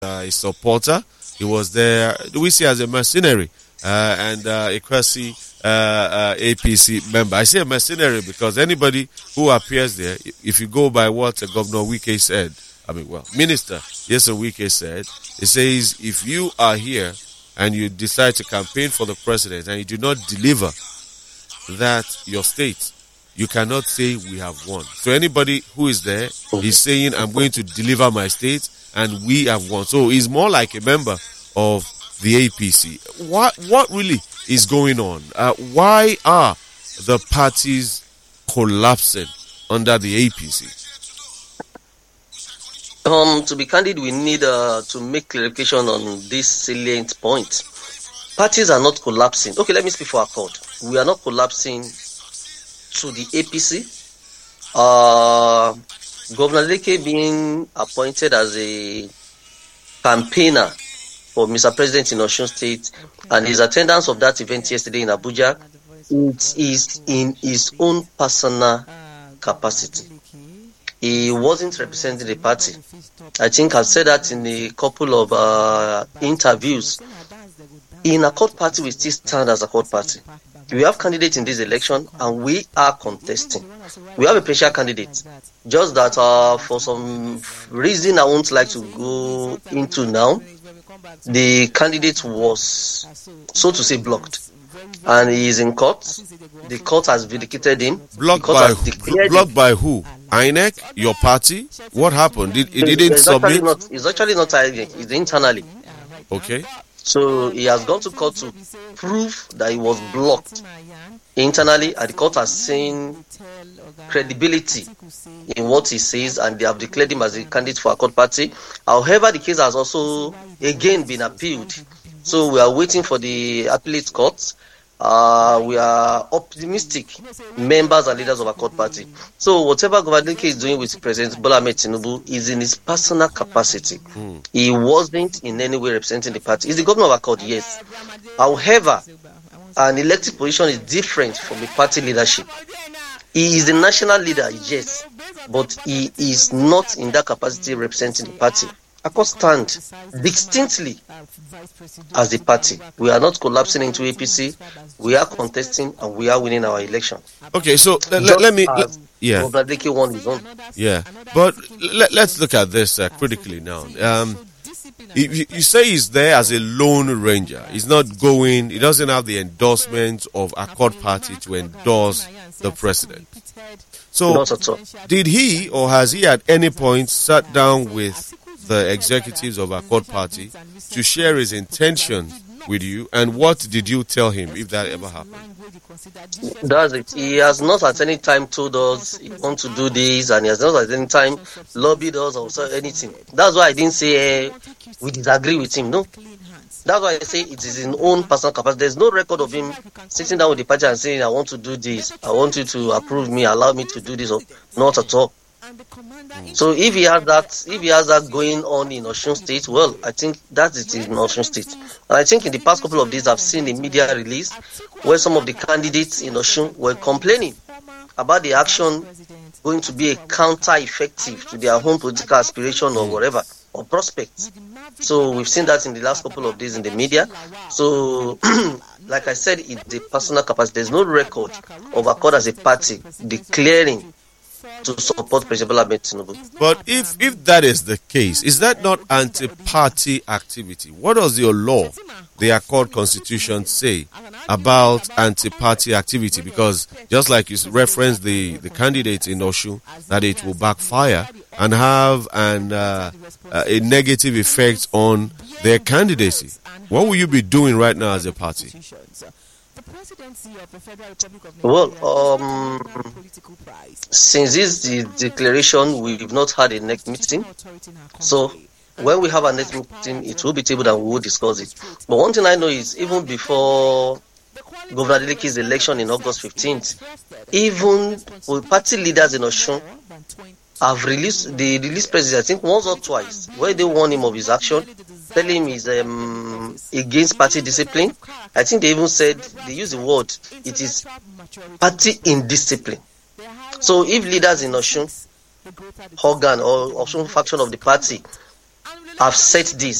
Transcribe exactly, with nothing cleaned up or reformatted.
uh, a supporter. He was there, we see as a mercenary uh, and uh, a Kwesi uh, uh, A P C member. I say a mercenary because anybody who appears there, if you go by what uh, Governor Wike said, I mean, well, Minister Nyesom Wike said, he says if you are here and you decide to campaign for the president and you do not deliver that your state, you cannot say we have won. So anybody who is there is saying I'm going to deliver my state and we have won. So he's more like a member of the A P C. What what really is going on? Uh, why are the parties collapsing under the A P C? Um, to be candid, we need uh, to make clarification on this salient point. Parties are not collapsing. Okay, let me speak for Accord. We are not collapsing to the A P C. Uh, Governor Leke being appointed as a campaigner for Mister President in Osun State and his attendance of that event yesterday in Abuja, it is in his own personal capacity. He wasn't representing the party. I think I've said that in a couple of uh, interviews. In Accord Party, we still stand as Accord Party. We have candidates in this election and we are contesting. We have a special candidate. Just that uh, for some reason I won't like to go into now, the candidate was, so to say, blocked. And he is in court. The court has vindicated him. Blocked by who? Blocked by who? I N E C? Your party? What happened? Did he didn't it's submit? Actually not, it's actually not I N E C. It's internally. Okay. So he has gone to court to prove that he was blocked internally, and the court has seen credibility in what he says, and they have declared him as a candidate for Accord Party. However, the case has also again been appealed. So we are waiting for the appellate court. Uh, we are optimistic members and leaders of Accord Party. So whatever Governor Leke is doing with President Bola Ahmed Tinubu is in his personal capacity. Mm. He wasn't in any way representing the party. He's the governor of Accord, yes. However, an elected position is different from the party leadership. He is the national leader, yes, but he is not in that capacity representing the party. Accord stand distinctly as a party. We are not collapsing into A P C. We are contesting and we are winning our election. Okay, so let, let, let me, let, yeah, won his own. Yeah, but let, let's look at this uh, critically now. Um, you, you say he's there as a lone ranger. He's not going. He doesn't have the endorsement of Accord Party to endorse the president. So, did he or has he at any point sat down with the executives of Accord Party to share his intention with you, and what did you tell him, if that ever happened? That's it. He has not at any time told us he wants to do this, and he has not at any time lobbied us or said anything. That's why I didn't say uh, we disagree with him. No. That's why I say it is in own personal capacity. There's no record of him sitting down with the party and saying, I want to do this, I want you to approve me, allow me to do this, or not at all. So if he has that, if he has that going on in Osun State, well, I think that it is in Osun State. And I think in the past couple of days, I've seen a media release where some of the candidates in Osun were complaining about the action going to be a counter-effective to their own political aspiration or whatever, or prospects. So we've seen that in the last couple of days in the media. So, like I said, it's a personal capacity. There's no record of Accord as a party declaring to support President Bola Ahmed Tinubu. But if if that is the case, is that not anti-party activity? What does your law, the Accord Constitution, say about anti-party activity? Because just like you referenced the, the candidate in Osun, that it will backfire and have an uh, uh, a negative effect on their candidacy. What will you be doing right now as a party? Well, um, since this the declaration, we've not had a next meeting. So when we have a next meeting, it will be tabled and we will discuss it. But one thing I know is, even before Governor Leke's election in August fifteenth, even with party leaders in Osun have released, they released president, I think once or twice, where they warn him of his action, telling him he's um, against party discipline. I think they even said, they use the word, it is party indiscipline. So if leaders in Osun, Hogan or Osun faction of the party I've said this